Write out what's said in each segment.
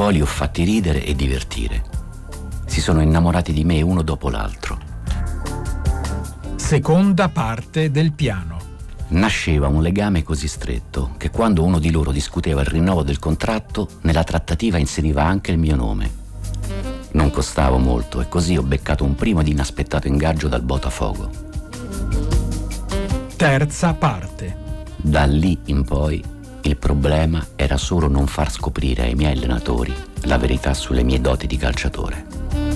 Poi li ho fatti ridere e divertire. Si sono innamorati di me uno dopo l'altro. Seconda parte del piano. Nasceva un legame così stretto che quando uno di loro discuteva il rinnovo del contratto, nella trattativa inseriva anche il mio nome. Non costavo molto e così ho beccato un primo ed inaspettato ingaggio dal Botafogo. Terza parte. Da lì in poi il problema era solo non far scoprire ai miei allenatori la verità sulle mie doti di calciatore.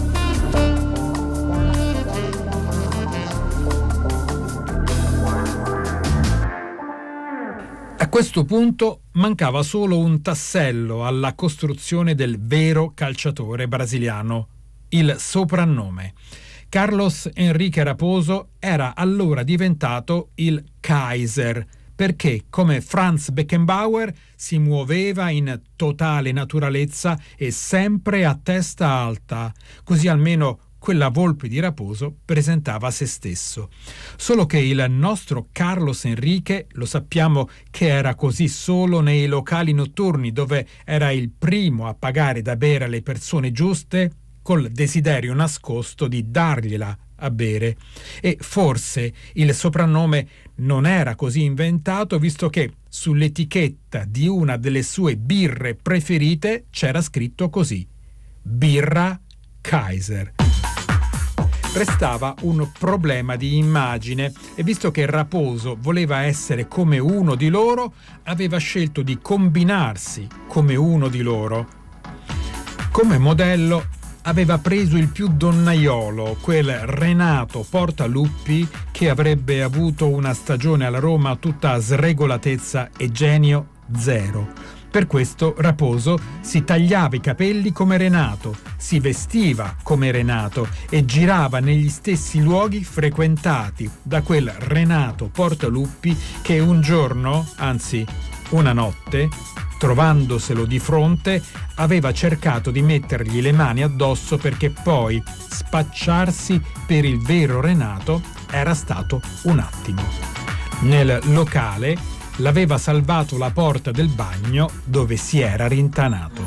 A questo punto mancava solo un tassello alla costruzione del vero calciatore brasiliano, il soprannome. Carlos Enrique Raposo era allora diventato il Kaiser, perché come Franz Beckenbauer si muoveva in totale naturalezza e sempre a testa alta, così almeno quella volpe di Raposo presentava se stesso. Solo che il nostro Carlos Enrique lo sappiamo che era così solo nei locali notturni, dove era il primo a pagare da bere alle persone giuste col desiderio nascosto di dargliela a bere. E forse il soprannome non era così inventato, visto che sull'etichetta di una delle sue birre preferite c'era scritto così: Birra Kaiser. Restava un problema di immagine e visto che Raposo voleva essere come uno di loro, aveva scelto di combinarsi come uno di loro. Come modello aveva preso il più donnaiolo, quel Renato Portaluppi che avrebbe avuto una stagione alla Roma tutta sregolatezza e genio zero. Per questo Raposo si tagliava i capelli come Renato, si vestiva come Renato e girava negli stessi luoghi frequentati da quel Renato Portaluppi che un giorno, anzi una notte, trovandoselo di fronte, aveva cercato di mettergli le mani addosso perché poi spacciarsi per il vero Renato era stato un attimo. Nel locale l'aveva salvato la porta del bagno dove si era rintanato.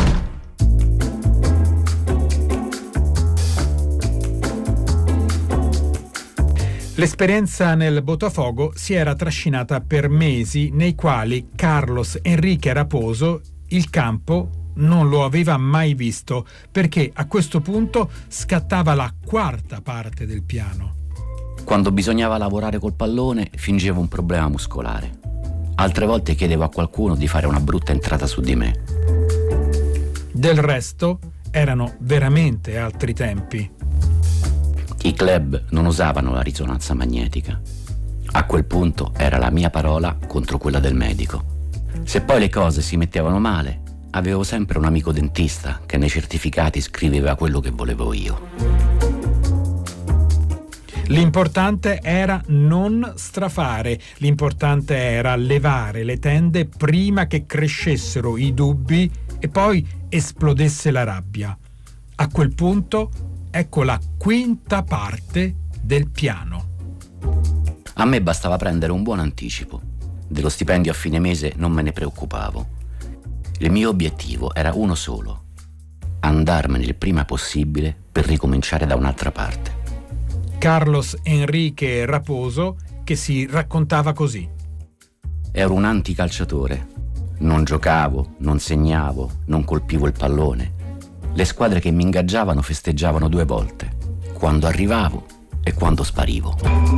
L'esperienza nel Botafogo si era trascinata per mesi nei quali Carlos Enrique Raposo il campo non lo aveva mai visto, perché a questo punto scattava la quarta parte del piano. Quando bisognava lavorare col pallone fingevo un problema muscolare. Altre volte chiedevo a qualcuno di fare una brutta entrata su di me. Del resto erano veramente altri tempi. I club non usavano la risonanza magnetica. A quel punto era la mia parola contro quella del medico. Se poi le cose si mettevano male, avevo sempre un amico dentista che nei certificati scriveva quello che volevo io. L'importante era non strafare, l'importante era levare le tende prima che crescessero i dubbi e poi esplodesse la rabbia. A quel punto, ecco la quinta parte del piano. A me bastava prendere un buon anticipo. Dello stipendio a fine mese non me ne preoccupavo. Il mio obiettivo era uno solo: andarmene il prima possibile per ricominciare da un'altra parte. Carlos Enrique Raposo che si raccontava così: ero un anticalciatore. Non giocavo, non segnavo, non colpivo il pallone. Le squadre che mi ingaggiavano festeggiavano 2 volte: quando arrivavo e quando sparivo.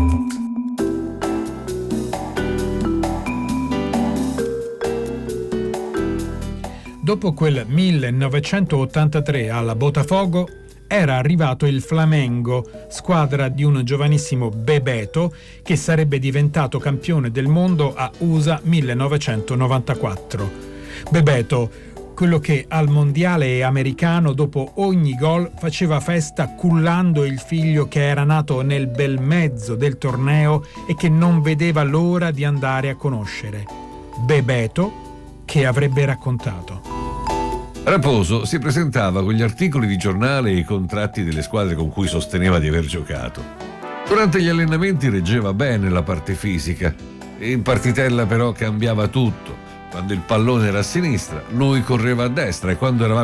Dopo quel 1983 alla Botafogo era arrivato il Flamengo, squadra di un giovanissimo Bebeto che sarebbe diventato campione del mondo a USA 1994. Bebeto, quello che al mondiale americano dopo ogni gol faceva festa cullando il figlio che era nato nel bel mezzo del torneo e che non vedeva l'ora di andare a conoscere. Bebeto che avrebbe raccontato: Raposo si presentava con gli articoli di giornale e i contratti delle squadre con cui sosteneva di aver giocato. Durante gli allenamenti reggeva bene la parte fisica e in partitella però cambiava tutto. Quando il pallone era a sinistra, lui correva a destra e quando eravamo